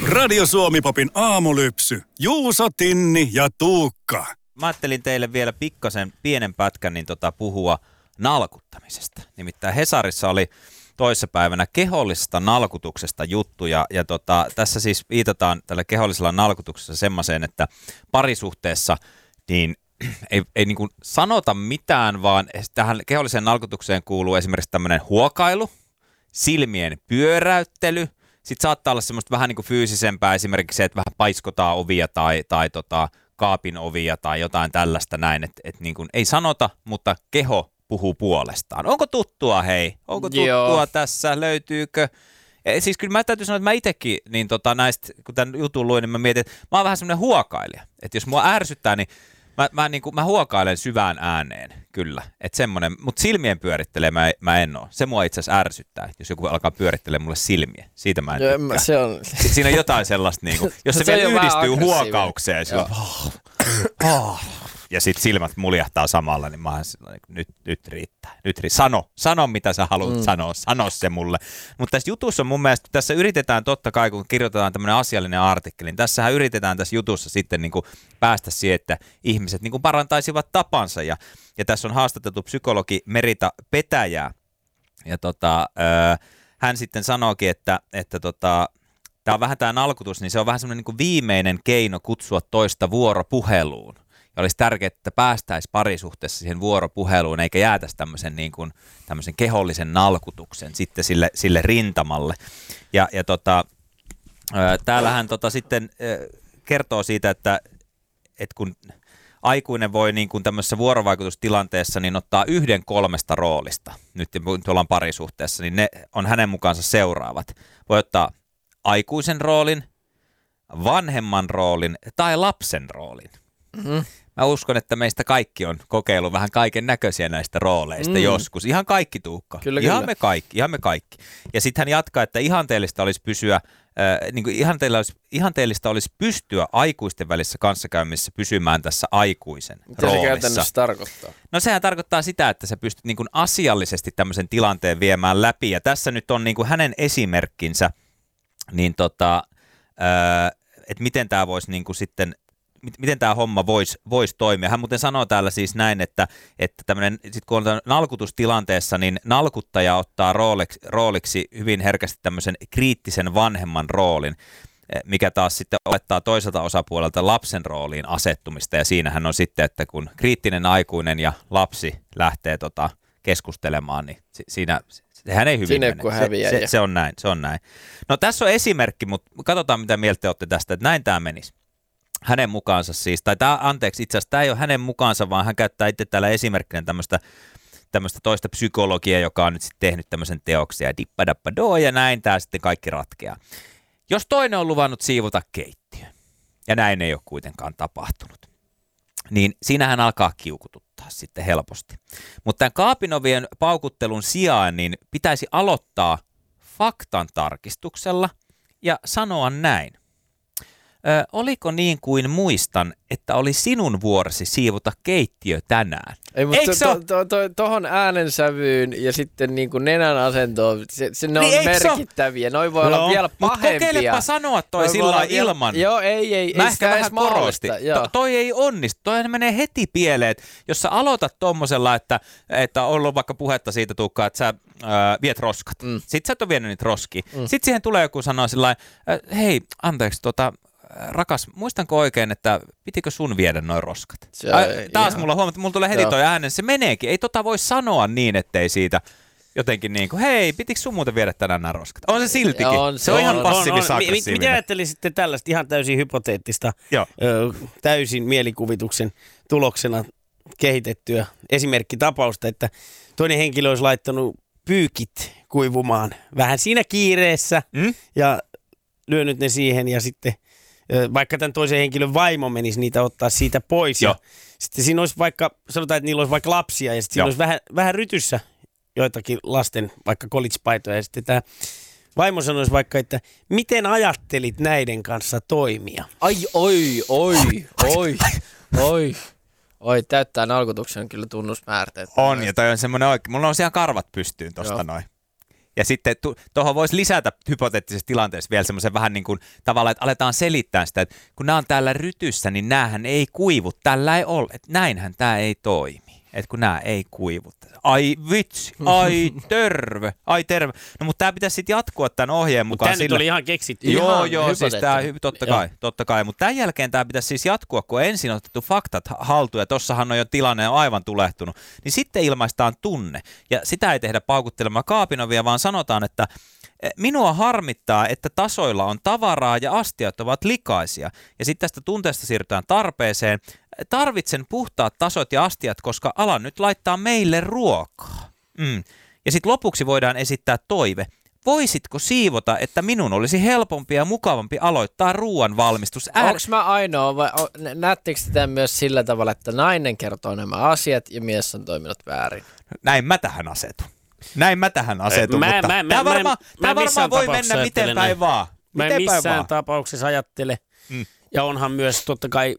Radio Suomi-popin aamulypsy. Juuso, Tinni ja Tuukka. Mä ajattelin teille vielä pikkasen pienen pätkän puhua nalkuttamisesta. Nimittäin Hesarissa oli toissapäivänä kehollisesta nalkutuksesta juttuja. Ja tässä siis viitataan tällä kehollisella nalkutuksessa semmoiseen, että parisuhteessa niin ei niin kuin sanota mitään, vaan tähän keholliseen nalkutukseen kuuluu esimerkiksi tämmöinen huokailu, silmien pyöräyttely. Sitten saattaa olla semmoista vähän niin kuin fyysisempää, esimerkiksi se, että vähän paiskotaan ovia tai kaapin ovia tai jotain tällaista näin, että niin kuin ei sanota, mutta keho puhuu puolestaan. Onko tuttua, hei? Onko tuttua tässä? Löytyykö? Siis kyllä mä täytyy sanoa, että mä itsekin niin näistä, kun tämän jutun luin, niin mä mietin, että mä oon vähän semmoinen huokailija. Että jos mua ärsyttää, niin mä huokailen syvään ääneen, kyllä. Että semmoinen, mutta silmien pyörittelee mä en oo. Se mua itse asiassa ärsyttää, että jos joku alkaa pyörittelee mulle silmiä. Siitä mä en tykkää. Siinä on jotain sellaista, niinku, jos se vielä yhdistyy huokaukseen. Ja sitten silmät muljahtaa samalla, niin mä oon nyt riittää. Sano mitä sä haluat sanoa, sano se mulle. Mutta tässä jutussa mun mielestä, tässä yritetään totta kai, kun kirjoitetaan tämmöinen asiallinen artikkeli, niin tässähän yritetään tässä jutussa sitten niin kuin päästä siihen, että ihmiset niin kuin parantaisivat tapansa. Ja tässä on haastateltu psykologi Merita Petäjää. Ja hän sitten sanookin, että tämä on vähän tämä nalkutus, niin se on vähän semmoinen niin kuin viimeinen keino kutsua toista vuoropuheluun. Ja olisi tärkeää, että päästäisiin parisuhteessa siihen vuoropuheluun, eikä jäätäisi tämmöisen kehollisen nalkutuksen sitten sille rintamalle. Ja täällä hän sitten kertoo siitä, että kun aikuinen voi niin kuin tämmöisessä vuorovaikutustilanteessa niin ottaa yhden 3 roolista, nyt ollaan parisuhteessa, niin ne on hänen mukaansa seuraavat. Voi ottaa aikuisen roolin, vanhemman roolin tai lapsen roolin. Mm-hmm. Mä uskon, että meistä kaikki on kokeillut vähän kaiken näköisiä näistä rooleista joskus. Ihan kaikki, Tuukka. Kyllä. Ihan me kaikki. Ja sitten hän jatkaa, että ihanteellista olisi pysyä, ihanteellista olisi pystyä aikuisten välissä kanssakäymisessä pysymään tässä aikuisen roolissa. Mitä se käytännössä tarkoittaa? No sehän tarkoittaa sitä, että sä pystyt niin kuin asiallisesti tämmöisen tilanteen viemään läpi. Ja tässä nyt on niin kuin hänen esimerkkinsä, niin että miten tämä voisi niin kuin sitten miten tämä homma voisi toimia. Hän muuten sanoo täällä siis näin, että tämmöinen, sit kun on nalkutustilanteessa, niin nalkuttaja ottaa rooliksi hyvin herkästi tämmöisen kriittisen vanhemman roolin, mikä taas sitten olettaa toiselta osapuolelta lapsen rooliin asettumista. Ja siinähän on sitten, että kun kriittinen aikuinen ja lapsi lähtee keskustelemaan, niin sehän ei hyvin mene. Se on näin. No tässä on esimerkki, mutta katsotaan mitä mieltä te olette tästä, että näin tämä menisi. Hänen mukaansa siis, tai itse asiassa tämä ei ole hänen mukaansa, vaan hän käyttää itse täällä esimerkkinä tämmöistä toista psykologiaa, joka on nyt sitten tehnyt tämmöisen teoksen ja dippadappadoo ja näin tämä sitten kaikki ratkeaa. Jos toinen on luvannut siivota keittiö, ja näin ei ole kuitenkaan tapahtunut, niin siinähän alkaa kiukututtaa sitten helposti. Mutta tämän kaapinovien paukuttelun sijaan niin pitäisi aloittaa faktan tarkistuksella ja sanoa näin. Oliko niin kuin muistan, että oli sinun vuorosi siivota keittiö tänään? Ei, mutta tohon äänensävyyn ja sitten niin kuin nenän asentoon, ne on merkittäviä. Noi voi olla vielä pahempia. Mutta kokeilepa sanoa toi sillä ilman. Joo, ei. Mä ehkä vähän korostin. Toi ei onnistu. Toi menee heti pieleen. Jos sä aloitat tommosella, että on ollut vaikka puhetta siitä, Tuukka, että sä viet roskat. Sitten sä et ole vienyt niitä roskia. Sitten siihen tulee joku sanoa sillä hei, anteeksi, rakas, muistanko oikein, että pitikö sun viedä noin roskat? Taas mulla tulee heti toi äänen, se meneekin. Ei voi sanoa niin, ettei siitä jotenkin niin kuin, hei, pitikö sun muuten viedä tänään nämä roskat? On se siltikin. Se on ihan passiivis-aggressiivinen. Miten ajattelisitte tällaista ihan täysin hypoteettista, täysin mielikuvituksen tuloksena kehitettyä esimerkkitapausta, että toinen henkilö olisi laittanut pyykit kuivumaan vähän siinä kiireessä ja lyönyt ne siihen ja sitten vaikka tämän toisen henkilön vaimo menisi niitä ottaa siitä pois. Ja sitten siinä olisi vaikka, sanotaan, että niillä olisi vaikka lapsia ja sitten siinä olisi vähän rytyssä joitakin lasten vaikka college-paitoja. Ja sitten tämä vaimo sanoisi vaikka, että miten ajattelit näiden kanssa toimia? Oi, täyttää nalkutuksen kyllä tunnusmäärteet. On, ja toi on semmoinen mulla on siellä karvat pystyyn tosta noin. Ja sitten tuohon voisi lisätä hypoteettisessa tilanteessa vielä semmoisen vähän niin kuin tavallaan, että aletaan selittää sitä, että kun nämä on täällä rytyssä, niin näähän ei kuivu, tällä ei ole, että näinhän tämä ei toimi. Että kun nämä ei kuivu. Ai vitsi, ai terve. No mutta tämä pitäisi sitten jatkua tämän ohjeen mukaan. Tämä nyt oli ihan keksitty. Joo, siis tämä totta kai. Mutta tämän jälkeen tämä pitäisi siis jatkua, kun ensin on otettu faktat haltuun, ja tossahan on jo tilanne aivan tulehtunut, niin sitten ilmaistaan tunne. Ja sitä ei tehdä paukuttelemaan kaapinovia, vaan sanotaan, että minua harmittaa, että tasoilla on tavaraa ja astiat ovat likaisia. Ja sitten tästä tunteesta siirrytään tarpeeseen. Tarvitsen puhtaat tasot ja astiat, koska alan nyt laittaa meille ruokaa. Ja sitten lopuksi voidaan esittää toive. Voisitko siivota, että minun olisi helpompi ja mukavampi aloittaa ruoan valmistus? Onko mä ainoa vai näettekö sitä myös sillä tavalla, että nainen kertoo nämä asiat ja mies on toiminut väärin? Näin mä tähän asetun. Mutta tämä varmaan voi mennä miten päin vaan. Mä en missään tapauksessa ajattele. Ja onhan myös totta kai...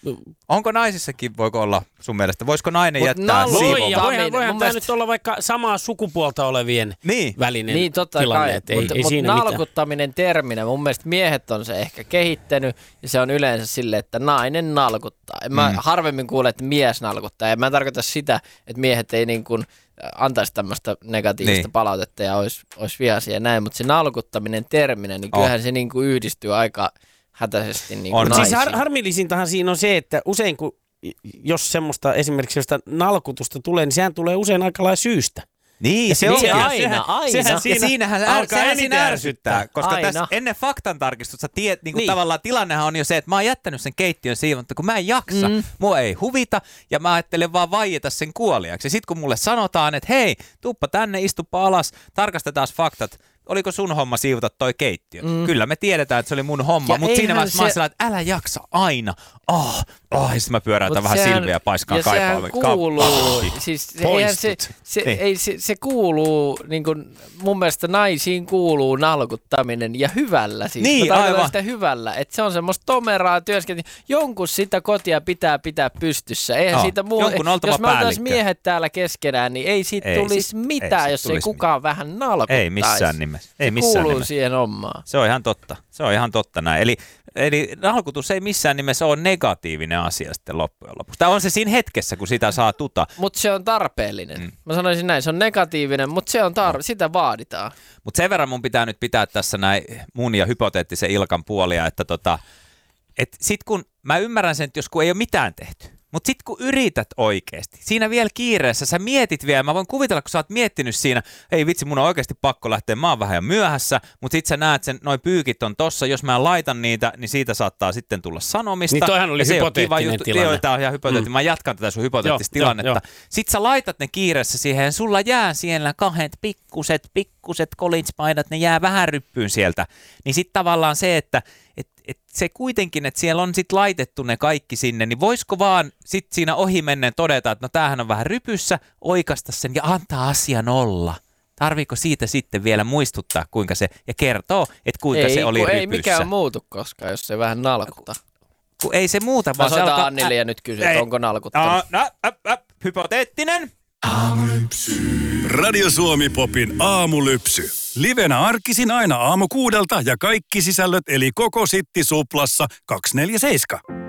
Onko naisissakin, voiko olla sun mielestä? Voisiko nainen jättää siivoamaan? Voihan tämä nyt olla vaikka samaa sukupuolta olevien välinen tilanne. Mutta nalkuttaminen terminä, mun mielestä miehet on se ehkä kehittänyt ja se on yleensä silleen, että nainen nalkuttaa. Mä harvemmin kuulen, että mies nalkuttaa. Ja mä en tarkoita sitä, että miehet ei niin kuin antaisi tämmöistä negatiivista palautetta ja olisi vihaisia ja näin, mutta se nalkuttaminen terminä, niin kyllähän se niin kuin yhdistyy aika hätäisesti niin kuin naisiin. Siis harmillisintahan siinä on se, että usein kun, jos semmoista esimerkiksi josta nalkutusta tulee, niin sehän tulee usein aika lailla syystä. Niin, se on aina. Siinähän siinä ärsyttää, koska tässä ennen faktantarkistusta tavallaan tilannehan on jo se, että mä oon jättänyt sen keittiön siivotta, kun mä en jaksa, mua ei huvita ja mä ajattelen vaan vaieta sen kuoliaksi. Ja sit kun mulle sanotaan, että hei, tuuppa tänne, istuppa alas, tarkastetaan faktat, oliko sun homma siivota toi keittiö? Kyllä me tiedetään, että se oli mun homma, mutta siinä vaiheessa mä oon sellainen, että älä jaksa aina. Ja sitten mä pyöräytän vähän Silviä paiskaan kaipaamaan. Ja sehän kuuluu, se kuuluu, niin kuin mun mielestä naisiin kuuluu nalkuttaminen ja hyvällä. Siis. Niin, mä tarkoitan sitä hyvällä, että se on semmoista tomeraa työskentelyä. Jonkun sitä kotia pitää pystyssä. Eihän siitä jos me oltaisiin miehet täällä keskenään, niin ei siitä tulisi mitään, jos ei kukaan vähän nalkuttaisi. Ei missään nimessä. Se kuuluu siihen hommaan. Se on ihan totta näin. Eli nalkutus ei missään nimessä ole negatiivinen asia sitten loppujen lopuksi. Tai on se siinä hetkessä, kun sitä saa tuta. Mutta se on tarpeellinen. Mä sanoisin näin, se on negatiivinen, mutta se on sitä vaaditaan. Mutta sen verran mun pitää nyt pitää tässä näin mun ja hypoteettisen Ilkan puolia, että sit kun mä ymmärrän sen, että jos kun ei ole mitään tehty, mutta sitten kun yrität oikeasti, siinä vielä kiireessä, sä mietit vielä, mä voin kuvitella, kun sä oot miettinyt siinä, ei vitsi, mun on oikeasti pakko lähteä, mä oon vähän jo myöhässä, mutta sit sä näet sen, noi pyykit on tossa, jos mä laitan niitä, niin siitä saattaa sitten tulla sanomista. Niin toihan oli hypoteettinen tilanne. Tää on ihan hypoteettinen, mä jatkan tätä sun hypoteettista tilannetta. Sit sä laitat ne kiireessä siihen, ja sulla jää siellä kahdet pikkuset college-paidat, ne jää vähän ryppyyn sieltä. Niin sit tavallaan se, että se kuitenkin, että siellä on sit laitettu ne kaikki sinne, niin voisiko vaan sit siinä ohimennen todeta, että no tämähän on vähän rypyssä, oikasta sen ja antaa asian olla. Tarviiko siitä sitten vielä muistuttaa, kuinka se, ja kertoo, että kuinka se oli rypyssä? Ei mikään muutu koskaan, jos se vähän nalkuttaa. Kun ei se muuta, vaan se alkaa... Annille ja nyt kysyä, onko nalkuttanut. Hypoteettinen. Aamulypsy. Radio Suomi Popin aamulypsy. Livenä arkisin aina 6:00 ja kaikki sisällöt eli koko Sitti Suplassa 247.